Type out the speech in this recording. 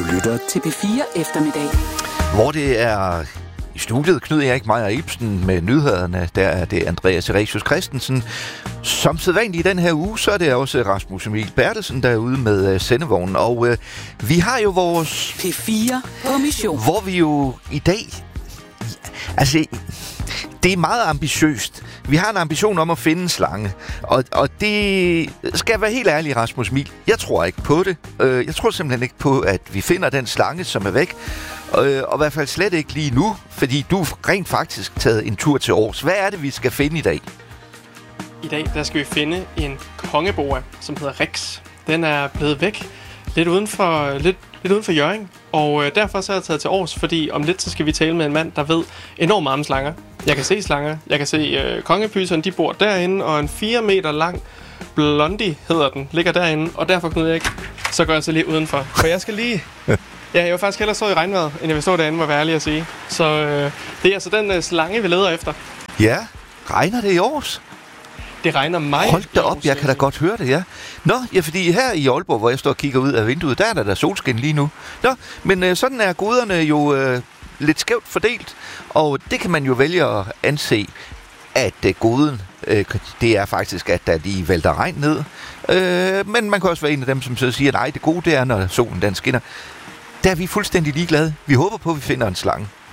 lytter til P4 Eftermiddag. Hvor det er i studiet Knud Erik Meier Ibsen med nyhederne. Der er det Andreas Eresius Christensen. Som sædvanligt i den her uge, så er det også Rasmus Emil Bertelsen, der er ude med sendevognen. Og vi har jo vores P4 på mission. Hvor vi jo i dag... Altså, det er meget ambitiøst. Vi har en ambition om at finde en slange. Og det skal jeg være helt ærlig, Rasmus Emil. Jeg tror ikke på det. Jeg tror simpelthen ikke på, at vi finder den slange, som er væk. Og i hvert fald slet ikke lige nu, fordi du har rent faktisk taget en tur til Aars. Hvad er det, vi skal finde i dag? I dag der skal vi finde en kongeboa, som hedder Rex. Den er blevet væk lidt uden for Hjørring. Og derfor så er jeg taget til Aars, fordi om lidt så skal vi tale med en mand, der ved enormt meget om slanger. Jeg kan se slanger. Jeg kan se kongepyserne, de bor derinde, og en 4 meter lang blondie hedder den, ligger derinde. Og derfor, Knud Erik, så går jeg så lige udenfor. For jeg skal lige... Ja, jeg vil faktisk hellere stå i regnvejret, end jeg vil stå derinde, må være ærlig at sige. Så det er altså den slange, vi leder efter. Ja, regner det i Aars? Det regner meget. Hold da op, jeg kan da godt høre det, ja. Nå, ja, fordi her i Aalborg, hvor jeg står og kigger ud af vinduet, der er der solskin lige nu. Nå, men sådan er goderne jo lidt skævt fordelt, og det kan man jo vælge at anse, at goden, det er faktisk, at der lige vælter regn ned. Men man kan også være en af dem, som så siger, nej, det gode det er, når solen den skinner. Der er vi fuldstændig ligeglade. Vi håber på, at vi finder en slange.